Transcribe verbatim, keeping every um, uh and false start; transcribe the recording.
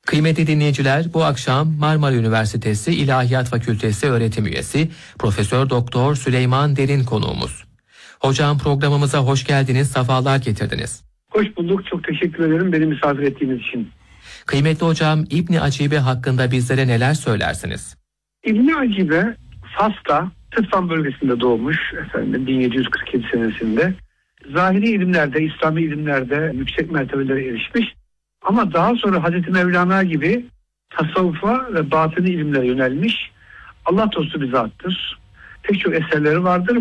Kıymetli dinleyiciler, bu akşam Marmara Üniversitesi İlahiyat Fakültesi öğretim üyesi Profesör Doktor Süleyman Derin konuğumuz. Hocam, programımıza hoş geldiniz, sefalar getirdiniz. Hoş bulduk, çok teşekkür ederim beni misafir ettiğiniz için. Kıymetli hocam, İbn-i Acibe hakkında bizlere neler söylersiniz? İbn-i Acibe Fas'ta, Tıtvan bölgesinde doğmuş efendim bin yedi yüz kırk yedi senesinde. Zahiri ilimlerde, İslami ilimlerde yüksek mertebelere erişmiş. Ama daha sonra Hazreti Mevlana gibi tasavvufa ve batini ilimlere yönelmiş. Allah dostu bir zattır. Pek çok eserleri vardır.